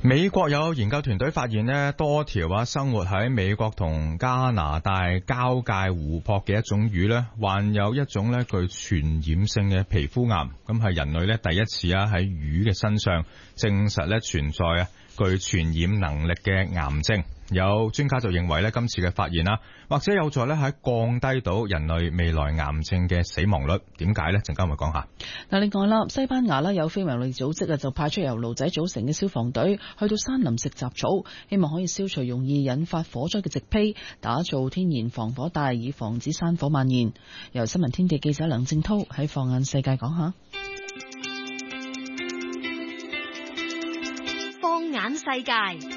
美國有研究團隊發現呢，多條生活喺美國同加拿大交界湖泊嘅一種魚呢，患有一種具傳染性嘅皮膚癌。咁係人類第一次喺魚嘅身上證實存在具傳染能力嘅癌症。有專家就認為今次嘅發現或者有助喺降低到人類未來癌症嘅死亡率。點解呢？陣間我講下。 嗱，另外啦，西班牙有非牟利組織就派出由驢仔組成嘅消防隊去到山林食雜草，希望可以消除容易引發火災嘅植被，打造天然防火帶，以防止山火蔓延。由新聞天地記者梁正濤喺放眼世界講下。 放眼世界。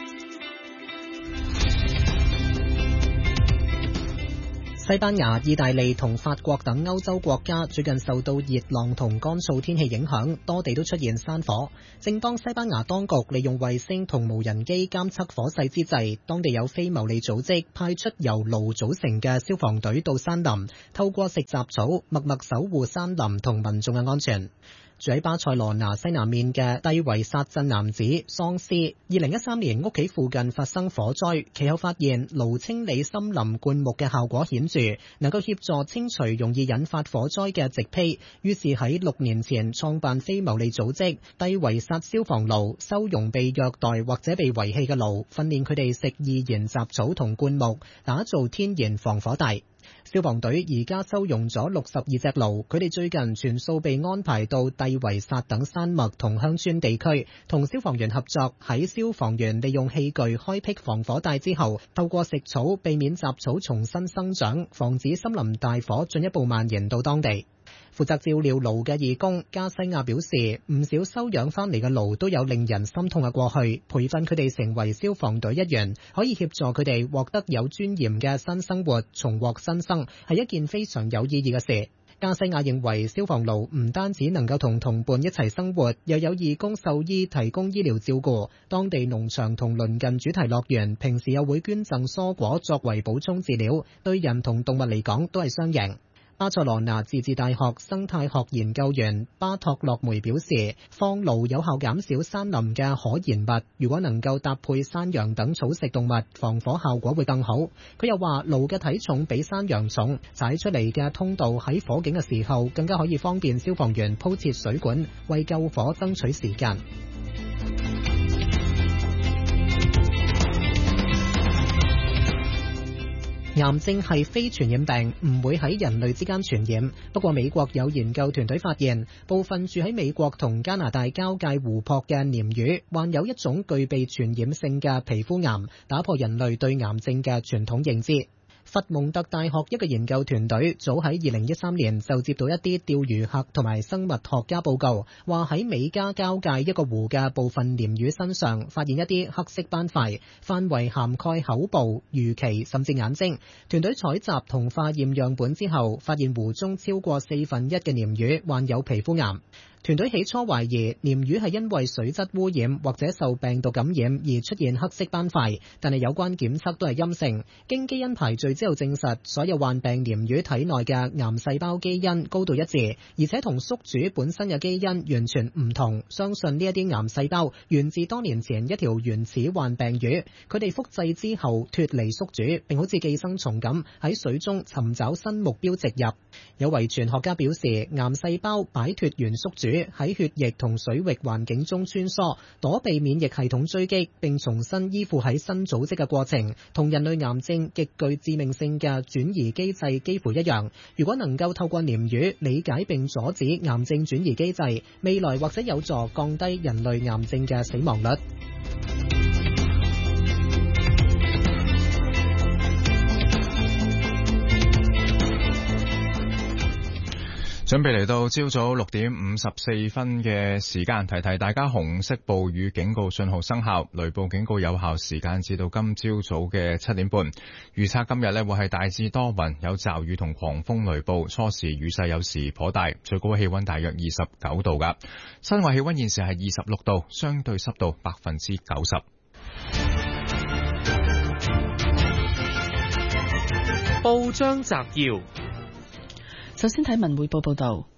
西班牙、意大利同法國等歐洲國家最近受到熱浪同乾燥天氣影響，多地都出現山火。正當西班牙當局利用衛星同無人機監測火勢之際，當地有非牟利組織派出由驢組成嘅消防隊到山林，透過食雜草，默默守護山林同民眾嘅安全。住喺巴塞羅那西南面嘅蒂維薩鎮男子桑斯，2013年屋企附近發生火災，其後發現驢清理森林灌木嘅效果顯著，能夠協助清除容易引發火災嘅植被，於是喺6年前創辦非牟利組織蒂維薩消防驢，收容被虐待或者被遺棄嘅驢，訓練佢哋食易燃雜草同灌木，打造天然防火帶。消防隊而家收容咗62隻驢，佢哋最近全數被安排到蒂維薩等山脈同鄉村地區，同消防員合作，喺消防員利用器具開闢防火帶之後，透過食草避免雜草重新生長，防止森林大火進一步蔓延到當地。負責照料驢嘅義工加西亞表示，唔少收養翻嚟嘅驢都有令人心痛嘅過去，培訓佢哋成為消防隊一員，可以協助佢哋獲得有尊嚴嘅新生活，重獲新生，係一件非常有意義嘅事。加西亞認為消防驢唔單止能夠同同伴一齊生活，又有義工獸醫提供醫療照顧，當地農場同鄰近主題樂園平時又會捐贈蔬果作為補充飼料，對人同動物嚟講都係雙贏。巴塞羅那自治大學生態學研究員巴托洛梅表示，放驢有效減少山林嘅可燃物，如果能夠搭配山羊等草食動物，防火效果會更好。佢又話，驢嘅體重比山羊重，踩出嚟嘅通道喺火警嘅時候更加可以方便消防員鋪設水管，為救火爭取時間。癌症係非傳染病，唔會喺人類之間傳染。不過美國有研究團隊發現，部分住喺美國同加拿大交界湖泊嘅鯰魚患有一種具備傳染性嘅皮膚癌，打破人類對癌症嘅傳統認知。佛蒙特大學一個研究團隊早喺2013年就接到一啲釣魚客同埋生物學家報告，話喺美加交界一個湖嘅部分鯰魚身上發現一啲黑色斑塊，範圍涵蓋口部、魚鰭甚至眼睛。團隊採集同化驗樣本之後，發現湖中超過1/4嘅鯰魚患有皮膚癌。團隊起初懷疑鯰魚係因為水質污染或者受病毒感染而出現黑色斑塊，但係有關檢測都係陰性。經基因排序之後證實，所有患病鯰魚體內嘅癌細胞基因高度一致，而且同宿主本身嘅基因完全唔同。相信呢一啲癌細胞源自多年前一條原始患病魚，佢哋複製之後脫離宿主，並好似寄生蟲咁喺水中尋找新目標植入。有遺傳學家表示，癌細胞擺脫原宿主，喺血液同水域環境中穿梭，躲避免疫系統追擊，並重新依附喺新組織嘅過程，同人類癌症極具致命性嘅轉移機制幾乎一樣。如果能夠透過鯰魚理解並阻止癌症轉移機制，未來或者有助降低人類癌症嘅死亡率。 準備嚟到朝早6點54分嘅時間，提提大家紅色暴雨警告信號生效，雷暴警告有效時間至到今朝早嘅7點半。預測今日會係大致多雲，有驟雨同狂風雷暴，初時雨勢有時頗大，最高氣溫大約29度噶。室外氣溫現時係26度，相對濕度90%。 報章摘要。 首先睇文匯報報道，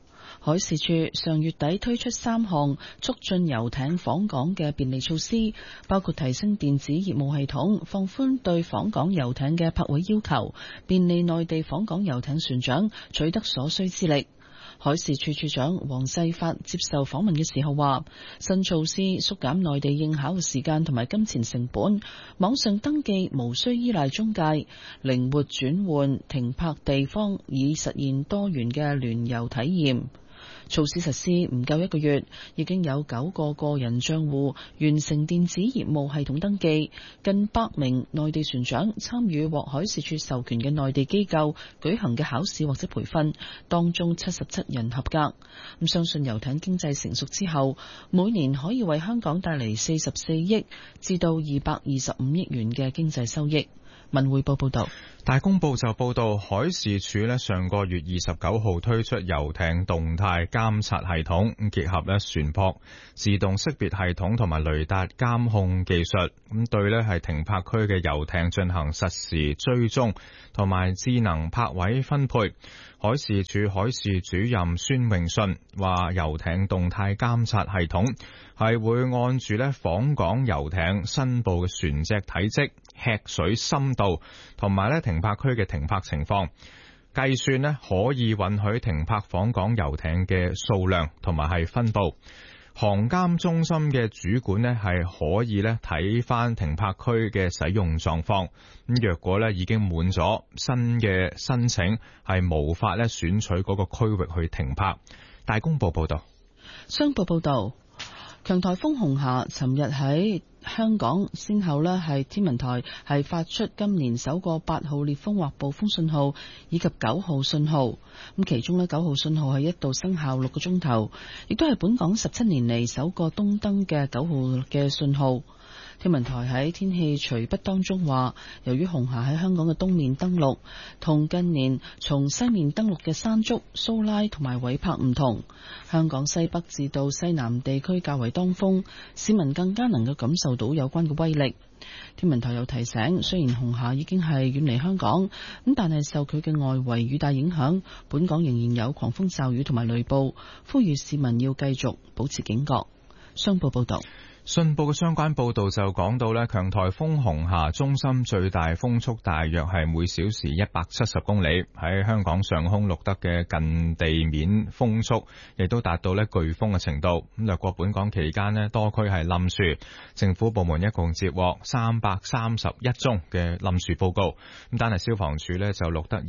海事處上月底推出3項促進遊艇訪港嘅便利措施，包括提升電子業務系統、放寬對訪港遊艇嘅泊位要求、便利內地訪港遊艇船長取得所需資歷。海事處處長黃世發接受訪問嘅時候話，新措施縮減內地應考嘅時間同埋金錢成本，網上登記無需依賴中介，靈活轉換停泊地方，以實現多元嘅聯遊體驗。措施實施唔夠1個月，已經有9個個人賬戶完成電子業務系統登記，近100名內地船長參與獲海事處授權嘅內地機構舉行嘅考試或者培訓，當中77人合格。咁相信遊艇經濟成熟之後，每年可以為香港帶嚟44億至到225億元嘅經濟收益。文匯報報道。 大公報就報道，海事處上個月29號推出遊艇動態監察系統，結合船舶自動識別系統同埋雷達監控技術，對係停泊區嘅遊艇進行實時追蹤同埋智能泊位分配。海事處海事主任孫永信話，遊艇動態監察系統係會按住訪港遊艇申報嘅船隻體積、吃水深度同埋停泊區嘅停泊情況，計算可以允許停泊訪港遊艇嘅數量同埋係分佈。航監中心嘅主管係可以睇翻停泊區嘅使用狀況，咁若果已經滿咗，新嘅申請係無法選取嗰個區域去停泊。大公報報道。 商報報道，強颱風紅霞尋日喺香港先後係天文台係發出今年首個8號烈風或暴風信號以及9號信號，咁其中9號信號係一度生效6個鐘頭，亦都係本港17年嚟首個東登嘅9號嘅信號。天文台喺天氣隨筆當中話，由於紅霞喺香港嘅東面登陸，同近年從西面登陸嘅山竹、蘇拉同埋韋柏唔同，香港西北至到西南地區較為當風，市民更加能夠感受到有關嘅威力。天文台又提醒，雖然紅霞已經係遠離香港，咁但係受佢嘅外圍雨帶影響，本港仍然有狂風驟雨同埋雷暴，呼籲市民要繼續保持警覺。商報報道。 信報嘅相關報導就講到強颱風紅霞中心最大風速大約係每小時170公里，喺香港上空錄得嘅近地面風速亦都達到颶風嘅程度。咁掠過本港期間多區係冧樹，政府部門一共接獲331宗嘅冧樹報告，咁單係消防處就錄得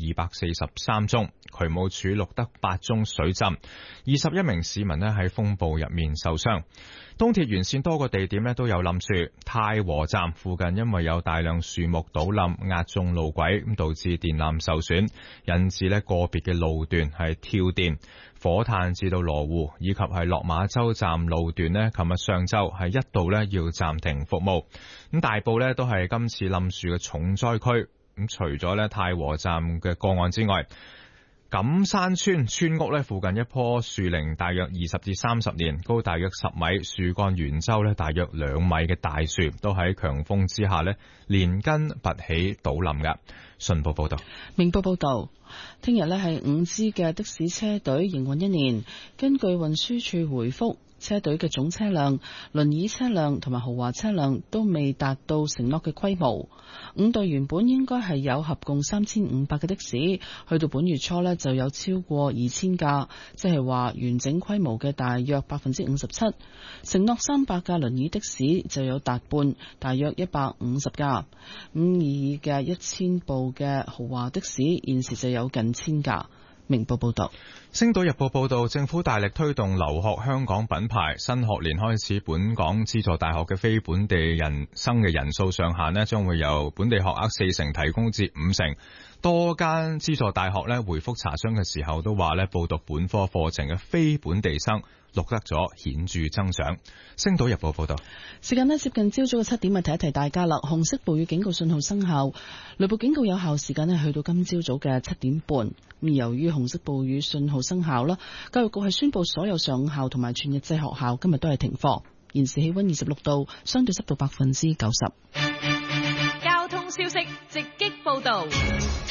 243宗，渠務署錄得8宗水浸，21名市民喺風暴入面受傷。東鐵沿線多個地點都有冧樹，太和站附近因為有大量樹木倒冧壓中路軌，咁導致電纜受損，引致個別嘅路段係跳電。火炭至到羅湖以及係落馬洲站路段琴日上晝係一度要暫停服務。咁大埔都係今次冧樹嘅重災區。咁除咗太和站嘅個案之外，錦山村村屋附近一棵樹齡大約20至30年，高大約10米，樹幹圓周大約2米嘅大樹，都喺強風之下連根拔起倒冧㗎。信報報道。 明報報道，聽日係5支嘅的士車隊營運1年，根據運輸署回覆，車隊嘅總車輛、輪椅車輛同埋豪華車輛都未達到承諾嘅規模。5隊原本應該係有合共3500嘅的士，去到本月初就有超過2000架，即係話完整規模嘅大約57%。承諾300架輪椅的士就有達半，大約150架。以嘅1000部嘅豪華的士現時就有近1000架。明報報道。 星島日報報道，政府大力推動留學香港品牌，新學年開始，本港資助大學嘅非本地人生嘅人數上限將會由本地學額40%提供至50%。多間資助大學回覆查詢嘅時候都話報讀本科課程嘅非本地生錄得咗顯著增長。星島日報報道。 時間接近朝早嘅7點，提一提大家啦。紅色暴雨警告信號生效，雷暴警告有效時間去到今朝早嘅7點半。由於紅色暴雨信號生效啦，教育局係宣布所有上午校同埋全日制學校今日都係停課。現時氣溫26度，相對濕度90%。 交通消息直擊報道。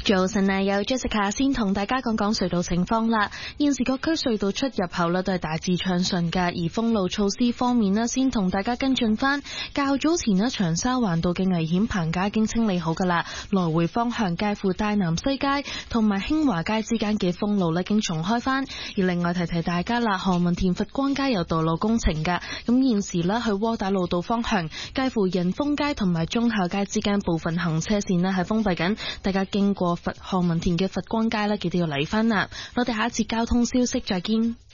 早晨啊，有 Jessica 先同大家講講隧道情況啦。現時各區隧道出入口咧都係大致暢順㗎，而封路措施方面咧，先同大家跟進翻。較早前咧，長沙灣道嘅危險棚架已經清理好㗎啦，來回方向介乎大南西街同埋興華街之間嘅封路咧已經重開翻。而另外提提大家啦，何文田佛光街有道路工程㗎，咁現時咧去窩打老道方向介乎仁豐街同埋忠孝街之間部分行車線咧係封閉緊，大家經過何文田嘅佛光街咧，記得要嚟返啦。我哋下一節交通消息再見。